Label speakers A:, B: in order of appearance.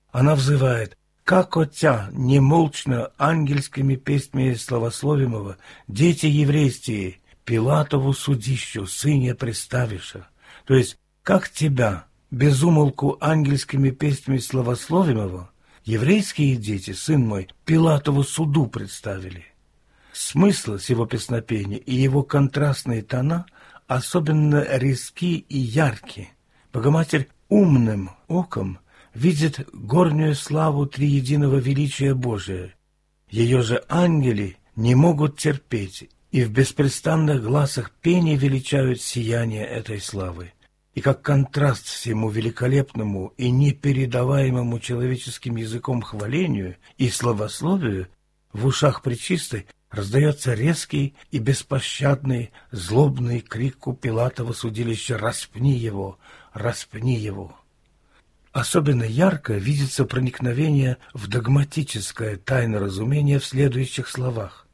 A: Она взывает: «Как отя немолчно ангельскими пестьми славословимого дети еврейские Пилатову судищу сыне представиша». То есть, как тебя безумолку ангельскими пестьми славословимого еврейские дети, сын мой, Пилатову суду представили. Смысл сего песнопения и его контрастные тона особенно резки и ярки. Богоматерь умным оком видит горнюю славу триединого величия Божия. Ее же ангели не могут терпеть и в беспрестанных глазах пения величают сияние этой славы. И как контраст всему великолепному и непередаваемому человеческим языком хвалению и славословию, в ушах Пречистой раздается резкий и беспощадный злобный крик у Пилатова судилища: «Распни его! Распни его!». Особенно ярко видится проникновение в догматическое тайное разумение в следующих словах: